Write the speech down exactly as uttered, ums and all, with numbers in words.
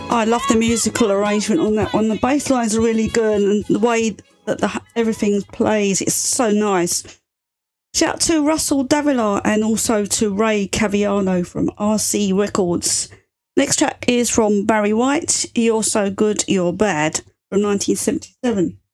I love the musical arrangement on that one. The bass lines are really good, and the way that the, everything plays, it's so nice. Shout out to Russell Davila and also to Ray Caviano from R C Records. Next track is from Barry White, You're So Good, You're Bad, from nineteen seventy-seven.